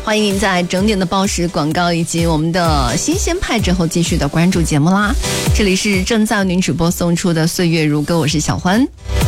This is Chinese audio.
欢迎您在整点的报时广告以及我们的新鲜派之后继续的关注节目啦。这里是正在为您直播送出的岁月如歌，我是小欢。